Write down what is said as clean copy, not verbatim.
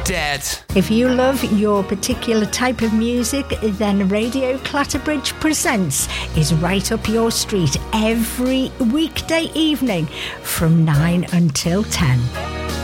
dead. If you love your particular type of music, then Radio Clatterbridge Presents is right up your street every weekday evening from 9 until 10.